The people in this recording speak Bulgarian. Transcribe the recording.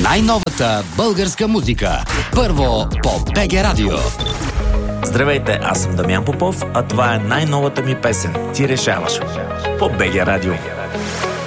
Най-новата българска музика. Първо по БГ Радио. Здравейте, аз съм Дамян Попов, а това е най-новата ми песен. Ти решаваш. По БГ Радио.